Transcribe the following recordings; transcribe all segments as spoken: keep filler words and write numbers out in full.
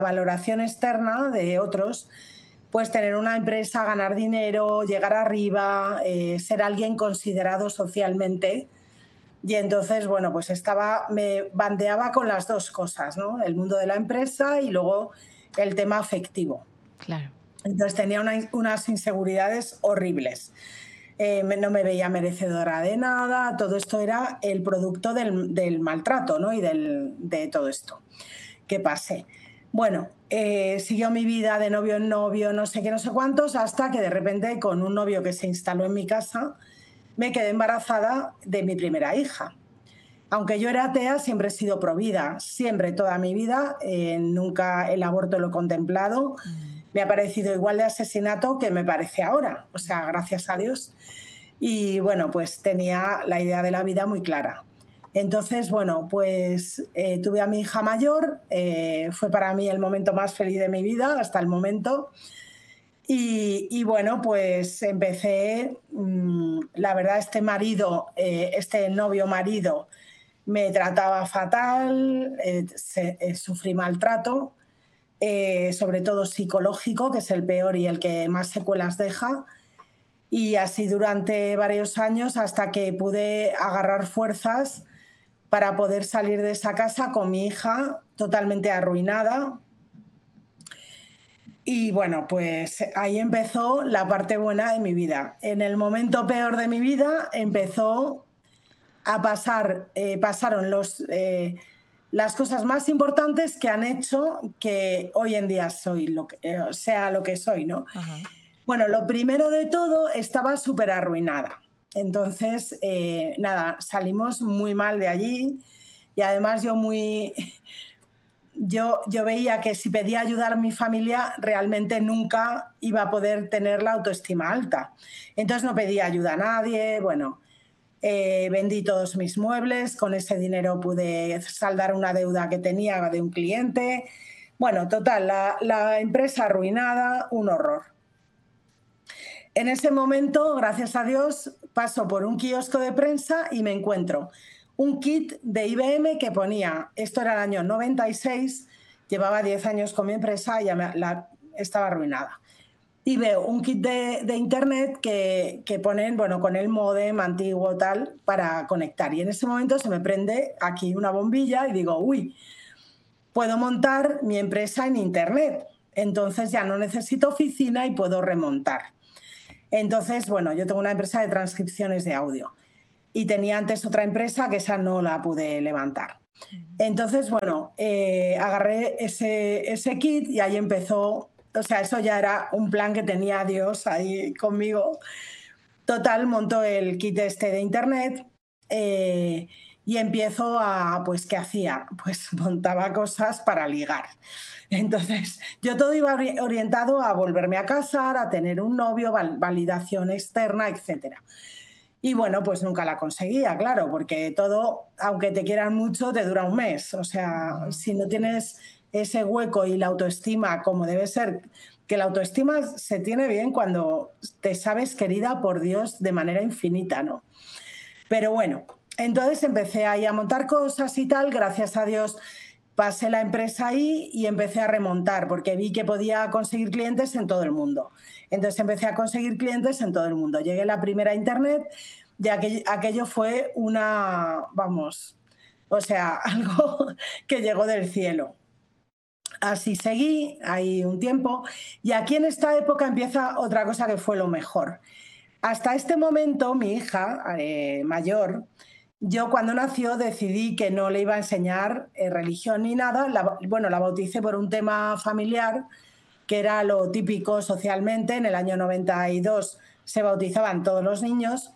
valoración externa de otros, pues tener una empresa, ganar dinero, llegar arriba, eh, ser alguien considerado socialmente. Y entonces, bueno, pues estaba, me bandeaba con las dos cosas, ¿no? El mundo de la empresa y luego el tema afectivo. Claro. Entonces tenía una, unas inseguridades horribles. Eh, no me veía merecedora de nada, todo esto era el producto del, del maltrato, ¿no? Y del, de todo esto que pasé. Bueno, eh, siguió mi vida de novio en novio, no sé qué, no sé cuántos, hasta que de repente con un novio que se instaló en mi casa, me quedé embarazada de mi primera hija. Aunque yo era atea, siempre he sido provida, siempre, toda mi vida, eh, nunca el aborto lo he contemplado. Mm. Me ha parecido igual de asesinato que me parece ahora, o sea, gracias a Dios. Y bueno, pues tenía la idea de la vida muy clara. Entonces, bueno, pues eh, tuve a mi hija mayor, eh, fue para mí el momento más feliz de mi vida hasta el momento. Y, y bueno, pues empecé, mmm, la verdad, este marido, eh, este novio marido, me trataba fatal, eh, se, eh, sufrí maltrato, eh, sobre todo psicológico, que es el peor y el que más secuelas deja. Y así durante varios años hasta que pude agarrar fuerzas para poder salir de esa casa con mi hija totalmente arruinada. Y bueno, pues ahí empezó la parte buena de mi vida. En el momento peor de mi vida empezó a pasar, eh, pasaron los, eh, las cosas más importantes que han hecho que hoy en día soy lo que, eh, sea lo que soy, ¿no? Ajá. Bueno, lo primero de todo, estaba súper arruinada. Entonces, eh, nada, salimos muy mal de allí y además yo muy... Yo, yo veía que si pedía ayudar a mi familia realmente nunca iba a poder tener la autoestima alta. Entonces no pedía ayuda a nadie, bueno, eh, vendí todos mis muebles, con ese dinero pude saldar una deuda que tenía de un cliente. Bueno, total, la, la empresa arruinada, un horror. En ese momento, gracias a Dios, paso por un kiosco de prensa y me encuentro un kit de I B M que ponía, esto era el año noventa y seis, llevaba diez años con mi empresa y ya me, la, estaba arruinada. Y veo un kit de, de internet que, que ponen, bueno, con el módem antiguo tal, para conectar. Y en ese momento se me prende aquí una bombilla y digo, uy, puedo montar mi empresa en internet. Entonces ya no necesito oficina y puedo remontar. Entonces, bueno, yo tengo una empresa de transcripciones de audio y tenía antes otra empresa que esa no la pude levantar. Entonces, bueno, eh, agarré ese, ese kit y ahí empezó, o sea, eso ya era un plan que tenía Dios ahí conmigo. Total, monto el kit este de internet eh, y empiezo a, pues, ¿qué hacía? Pues montaba cosas para ligar. Entonces, yo todo iba orientado a volverme a casar, a tener un novio, val- validación externa, etcétera. Y bueno, pues nunca la conseguía, claro, porque todo, aunque te quieran mucho, te dura un mes. O sea, si no tienes ese hueco y la autoestima como debe ser, que la autoestima se tiene bien cuando te sabes querida por Dios de manera infinita, ¿no? Pero bueno, entonces empecé ahí a montar cosas y tal, gracias a Dios pasé la empresa ahí y empecé a remontar porque vi que podía conseguir clientes en todo el mundo. Entonces empecé a conseguir clientes en todo el mundo. Llegué a la primera internet y aquello, aquello fue una, vamos, o sea, algo que llegó del cielo. Así seguí ahí un tiempo y aquí en esta época empieza otra cosa que fue lo mejor. Hasta este momento mi hija eh, mayor, yo cuando nació decidí que no le iba a enseñar eh, religión ni nada. La, bueno, la bauticé por un tema familiar, que era lo típico socialmente. En el año noventa y dos se bautizaban todos los niños,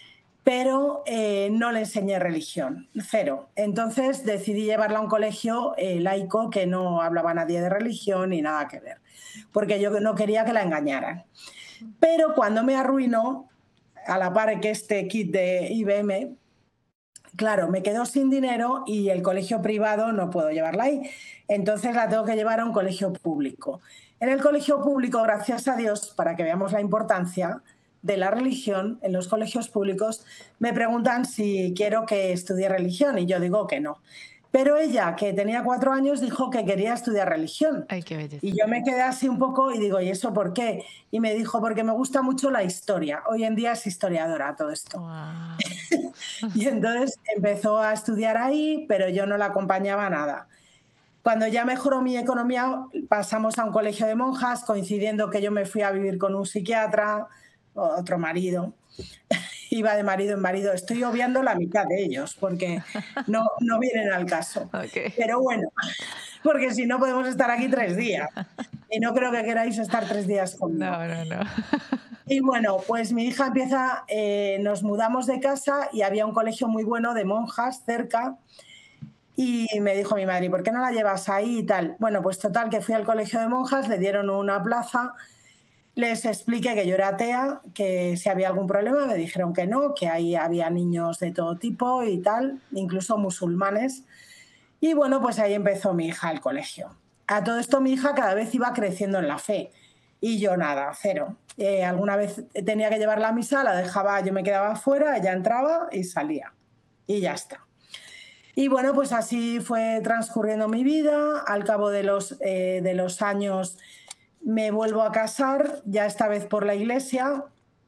pero eh, no le enseñé religión, cero. Entonces decidí llevarla a un colegio eh, laico que no hablaba nadie de religión ni nada que ver, porque yo no quería que la engañaran. Pero cuando me arruinó, a la par que este kit de I B M, claro, me quedo sin dinero y el colegio privado no puedo llevarla ahí. Entonces la tengo que llevar a un colegio público. En el colegio público, gracias a Dios, para que veamos la importancia de la religión, en los colegios públicos me preguntan si quiero que estudie religión y yo digo que no. Pero ella, que tenía cuatro años, dijo que quería estudiar religión. Ay, qué belleza. Y yo me quedé así un poco y digo, ¿y eso por qué? Y me dijo, porque me gusta mucho la historia. Hoy en día es historiadora todo esto. Guau. Y entonces empezó a estudiar ahí, pero yo no la acompañaba nada. Cuando ya mejoró mi economía, pasamos a un colegio de monjas, coincidiendo que yo me fui a vivir con un psiquiatra, otro marido. Iba de marido en marido. Estoy obviando la mitad de ellos, porque no, no vienen al caso. Okey. Pero bueno, porque si no podemos estar aquí tres días. Y no creo que queráis estar tres días conmigo. No, no, no. Y bueno, pues mi hija empieza, eh, nos mudamos de casa y había un colegio muy bueno de monjas cerca. Y me dijo mi madre, ¿por qué no la llevas ahí y tal? Bueno, pues total, que fui al colegio de monjas, le dieron una plaza, les expliqué que yo era atea, que si había algún problema, me dijeron que no, que ahí había niños de todo tipo y tal, incluso musulmanes. Y bueno, pues ahí empezó mi hija el colegio. A todo esto mi hija cada vez iba creciendo en la fe y yo nada, cero. Eh, alguna vez tenía que llevarla a misa, la dejaba, yo me quedaba fuera, ella entraba y salía. Y ya está. Y bueno, pues así fue transcurriendo mi vida. Al cabo de los, eh, de los años me vuelvo a casar, ya esta vez por la iglesia,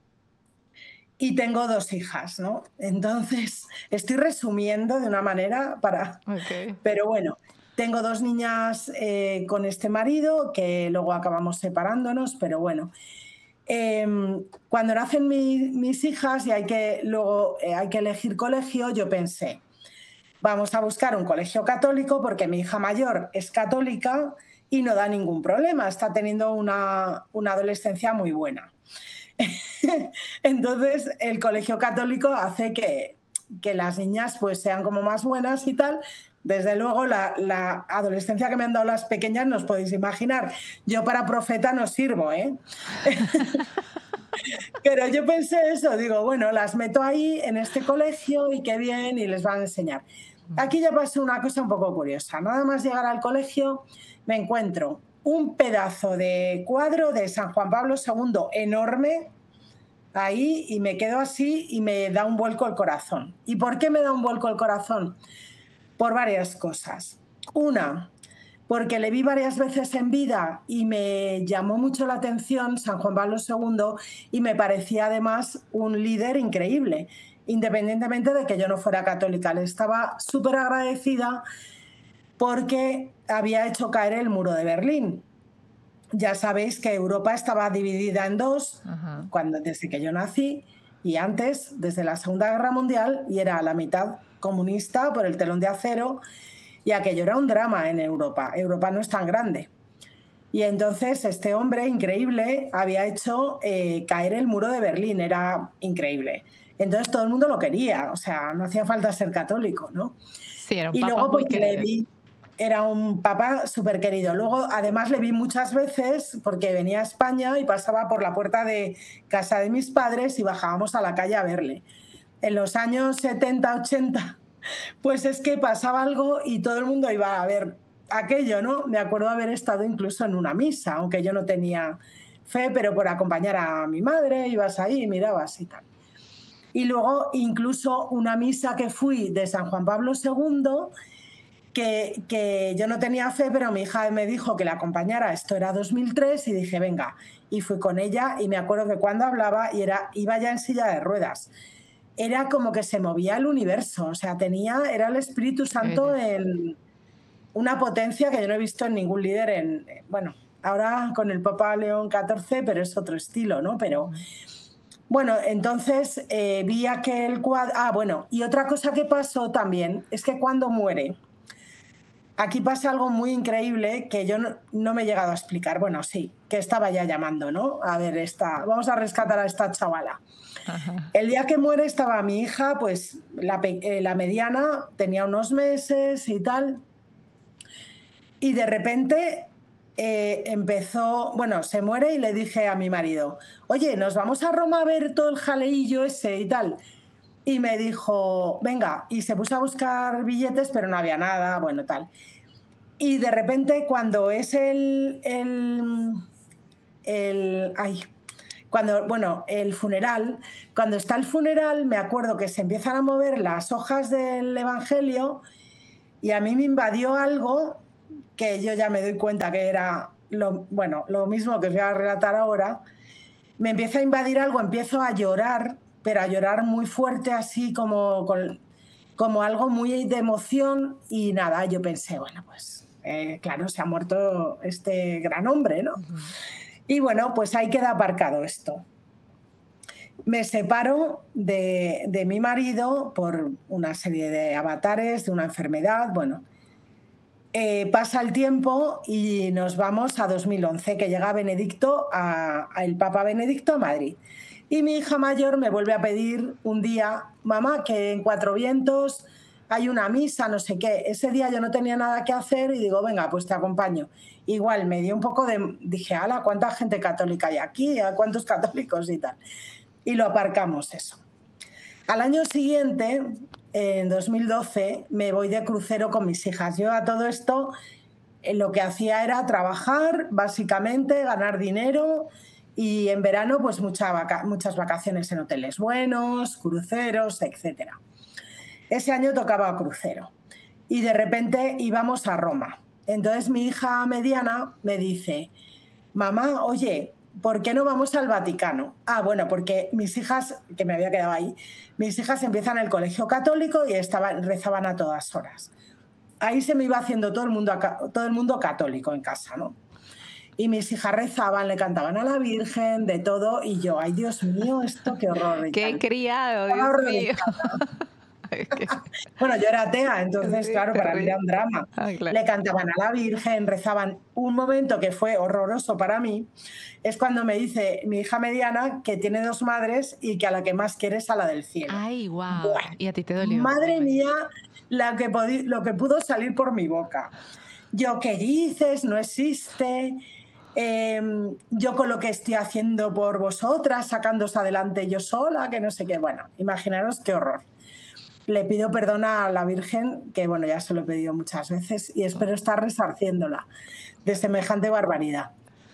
y tengo dos hijas, ¿no? Entonces, estoy resumiendo de una manera para... Okey. Pero bueno, tengo dos niñas eh, con este marido, que luego acabamos separándonos, pero bueno. Eh, cuando nacen mi, mis hijas y hay que, luego eh, hay que elegir colegio, yo pensé, vamos a buscar un colegio católico porque mi hija mayor es católica y no da ningún problema, está teniendo una, una adolescencia muy buena. Entonces, el colegio católico hace que, que las niñas pues, sean como más buenas y tal. Desde luego, la, la adolescencia que me han dado las pequeñas, no os podéis imaginar. Yo para profeta no sirvo, ¿eh? Pero yo pensé eso, digo, bueno, las meto ahí en este colegio y qué bien, y les van a enseñar. Aquí ya pasó una cosa un poco curiosa. Nada más llegar al colegio, me encuentro un pedazo de cuadro de San Juan Pablo segundo enorme ahí y me quedo así y me da un vuelco el corazón. ¿Y por qué me da un vuelco el corazón? Por varias cosas. Una, porque le vi varias veces en vida y me llamó mucho la atención San Juan Pablo segundo y me parecía además un líder increíble, independientemente de que yo no fuera católica. Le estaba súper agradecida porque había hecho caer el muro de Berlín. Ya sabéis que Europa estaba dividida en dos Ajá. cuando, desde que yo nací y antes, desde la Segunda Guerra Mundial, y era la mitad comunista por el telón de acero, y aquello era un drama en Europa. Europa no es tan grande. Y entonces este hombre increíble había hecho eh, caer el muro de Berlín, era increíble. Entonces todo el mundo lo quería, o sea, no hacía falta ser católico, ¿no? Sí, era un Y papa luego muy porque le querido. vi, era un papa súper querido. Luego además le vi muchas veces porque venía a España y pasaba por la puerta de casa de mis padres y bajábamos a la calle a verle. En los años setenta, ochenta, pues es que pasaba algo y todo el mundo iba a ver aquello, ¿no? Me acuerdo haber estado incluso en una misa, aunque yo no tenía fe, pero por acompañar a mi madre ibas ahí y mirabas y tal. Y luego incluso una misa que fui de San Juan Pablo segundo, que, que yo no tenía fe, pero mi hija me dijo que la acompañara, esto era dos mil tres, y dije, venga, y fui con ella y me acuerdo que cuando hablaba y era, iba ya en silla de ruedas, era como que se movía el universo, o sea, tenía, era el Espíritu Qué Santo belleza. en una potencia que yo no he visto en ningún líder, en, bueno, ahora con el Papa León catorce, pero es otro estilo, ¿no? Pero Ujú. bueno, entonces eh, vi aquel cuadro, ah, bueno, y otra cosa que pasó también es que cuando muere, aquí pasa algo muy increíble que yo no, no me he llegado a explicar, bueno, sí, que estaba ya llamando, ¿no? A ver, esta, vamos a rescatar a esta chavala. Ajá. El día que muere estaba mi hija, pues la, eh, la mediana, tenía unos meses y tal, y de repente eh, empezó, bueno, se muere y le dije a mi marido, oye, nos vamos a Roma a ver todo el jaleillo ese y tal. Y me dijo, venga, y se puso a buscar billetes, pero no había nada, bueno, tal. Y de repente cuando es el, el, el ay, cuando, bueno, el funeral, cuando está el funeral, me acuerdo que se empiezan a mover las hojas del Evangelio y a mí me invadió algo que yo ya me doy cuenta que era lo, bueno, lo mismo que os voy a relatar ahora. Me empieza a invadir algo, empiezo a llorar, pero a llorar muy fuerte, así como, con, como algo muy de emoción, y nada, yo pensé, bueno, pues eh, claro, se ha muerto este gran hombre, ¿no? Uh-huh. Y bueno, pues ahí queda aparcado esto. Me separo de, de mi marido por una serie de avatares, de una enfermedad, bueno. Eh, pasa el tiempo y nos vamos a dos mil once, que llega Benedicto, a, a el Papa Benedicto a Madrid. Y mi hija mayor me vuelve a pedir un día, mamá, que en Cuatro Vientos hay una misa, no sé qué. Ese día yo no tenía nada que hacer y digo, venga, pues te acompaño. Igual me dio un poco de... Dije, ala, ¿cuánta gente católica hay aquí? ¿A cuántos católicos y tal? Y lo aparcamos eso. Al año siguiente, en dos mil doce, me voy de crucero con mis hijas. Yo a todo esto eh, lo que hacía era trabajar, básicamente, ganar dinero, y en verano pues mucha vaca muchas vacaciones en hoteles buenos, cruceros, etcétera. Ese año tocaba crucero y de repente íbamos a Roma. Entonces mi hija mediana me dice, mamá, oye, ¿por qué no vamos al Vaticano? Ah, bueno, porque mis hijas, que me había quedado ahí, mis hijas empiezan el colegio católico y estaban, rezaban a todas horas. Ahí se me iba haciendo todo el mundo, todo el mundo católico en casa, ¿no? Y mis hijas rezaban, le cantaban a la Virgen, de todo, y yo, ay, Dios mío, esto qué horror. Y ¡Qué tal. criado, Dios mío! Bueno, yo era atea, entonces, Sí, claro, para mí terrible. era un drama. Ah, claro. Le cantaban a la Virgen, rezaban. Un momento que fue horroroso para mí es cuando me dice mi hija mediana que tiene dos madres y que a la que más quiere es a la del cielo. Ay, wow. Bueno, Y a ti te dolió. madre mía, la que lo que pudo salir por mi boca. Yo, ¿qué dices? No existe. Eh, yo con lo que estoy haciendo por vosotras, sacándoos adelante yo sola, que no sé qué. Bueno, imaginaros qué horror. Le pido perdón a la Virgen, que bueno, ya se lo he pedido muchas veces, y espero estar resarciéndola de semejante barbaridad.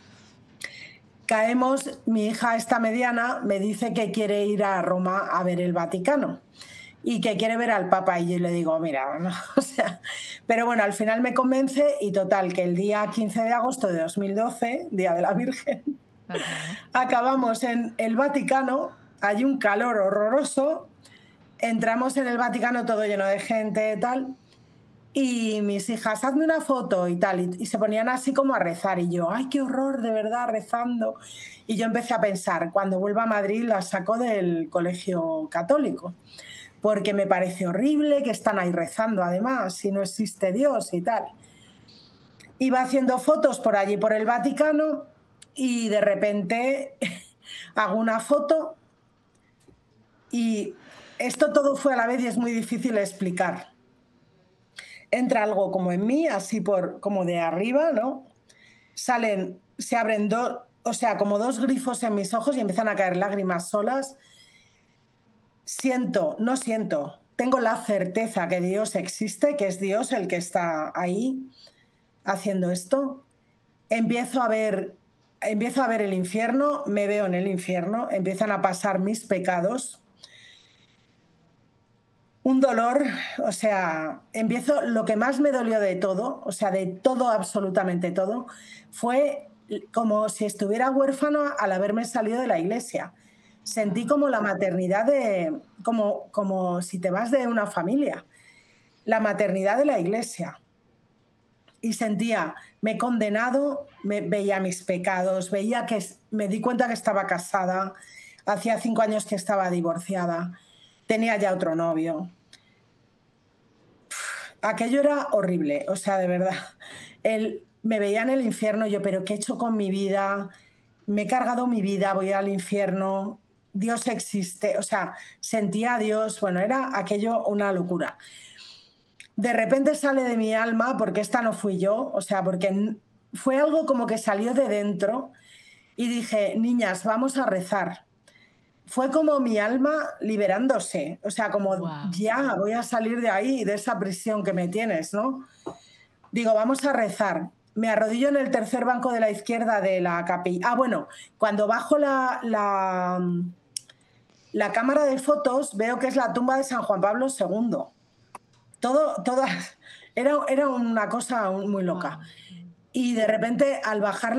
Caemos, mi hija esta mediana me dice que quiere ir a Roma a ver el Vaticano y que quiere ver al Papa, y yo le digo, mira, no, o sea, pero bueno, al final me convence, y total, que el día quince de agosto de dos mil doce, Día de la Virgen, uh-huh, acabamos en el Vaticano, hay un calor horroroso. Entramos en el Vaticano todo lleno de gente y tal, y mis hijas, hazme una foto y tal, y, y se ponían así como a rezar, y yo, ay, qué horror, de verdad, rezando. Y yo empecé a pensar, cuando vuelva a Madrid las saco del colegio católico, porque me parece horrible que están ahí rezando, además, si no existe Dios y tal. Iba haciendo fotos por allí, por el Vaticano, y de repente hago una foto y... Esto todo fue a la vez y es muy difícil explicar. Entra algo como en mí, así por como de arriba, ¿no? Salen, se abren dos, o sea, como dos grifos en mis ojos y empiezan a caer lágrimas solas. Siento, no siento, tengo la certeza que Dios existe, que es Dios el que está ahí haciendo esto. Empiezo a ver, empiezo a ver el infierno, me veo en el infierno, empiezan a pasar mis pecados. Un dolor, o sea, empiezo, lo que más me dolió de todo, o sea, de todo, absolutamente todo, fue como si estuviera huérfana al haberme salido de la iglesia. Sentí como la maternidad de, como, como si te vas de una familia, la maternidad de la iglesia. Y sentía, me he condenado, me, veía mis pecados, veía que, me di cuenta que estaba casada, hacía cinco años que estaba divorciada, tenía ya otro novio. Aquello era horrible, o sea, de verdad. Él, me veía en el infierno, yo, pero ¿qué he hecho con mi vida? Me he cargado mi vida, voy al infierno, Dios existe, o sea, sentía a Dios, bueno, era aquello una locura. De repente sale de mi alma, porque esta no fui yo, o sea, porque fue algo como que salió de dentro, y dije, niñas, vamos a rezar. Fue como mi alma liberándose, o sea, como wow, ya voy a salir de ahí, de esa prisión que me tienes, ¿no? Digo, vamos a rezar. Me arrodillo en el tercer banco de la izquierda de la capilla. Ah, bueno, cuando bajo la, la, la cámara de fotos veo que es la tumba de San Juan Pablo segundo. Todo, todas, Era era una cosa muy loca. Guau. Mm. Y de repente, al bajar